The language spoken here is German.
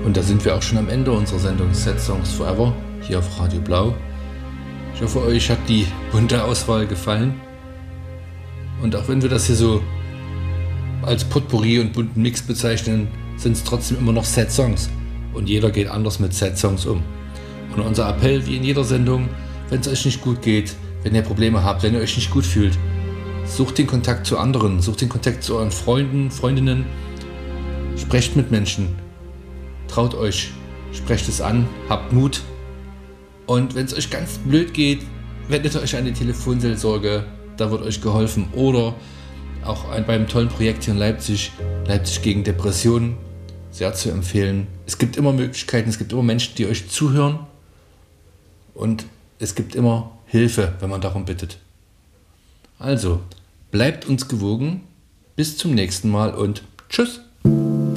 Und da sind wir auch schon am Ende unserer Sendung Sad Songs Forever hier auf Radio Blau. Ich hoffe, euch hat die bunte Auswahl gefallen. Und auch wenn wir das hier so als Potpourri und bunten Mix bezeichnen, sind es trotzdem immer noch Sad Songs. Und jeder geht anders mit Sad Songs um. Und unser Appell, wie in jeder Sendung, wenn es euch nicht gut geht, wenn ihr Probleme habt, wenn ihr euch nicht gut fühlt, sucht den Kontakt zu anderen, sucht den Kontakt zu euren Freunden, Freundinnen, sprecht mit Menschen, traut euch, sprecht es an, habt Mut. Und wenn es euch ganz blöd geht, wendet euch an die Telefonseelsorge, da wird euch geholfen. Oder auch beim tollen Projekt hier in Leipzig gegen Depressionen, sehr zu empfehlen. Es gibt immer Möglichkeiten, es gibt immer Menschen, die euch zuhören und es gibt immer Hilfe, wenn man darum bittet. Also, bleibt uns gewogen, bis zum nächsten Mal und tschüss!